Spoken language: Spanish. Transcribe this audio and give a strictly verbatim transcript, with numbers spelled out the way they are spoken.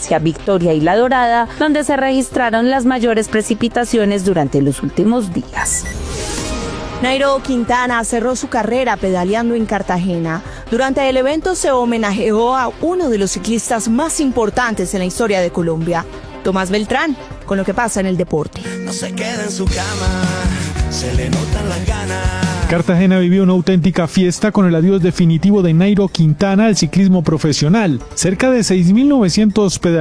hacia Victoria y La Dorada, donde se registraron las mayores precipitaciones durante los últimos días. Nairo Quintana cerró su carrera pedaleando en Cartagena. Durante el evento se homenajeó a uno de los ciclistas más importantes en la historia de Colombia, Tomás Beltrán, con lo que pasa en el deporte. No se queda en su cama, se le notan las ganas. Cartagena vivió una auténtica fiesta con el adiós definitivo de Nairo Quintana al ciclismo profesional. Cerca de seis mil novecientos pedaleadores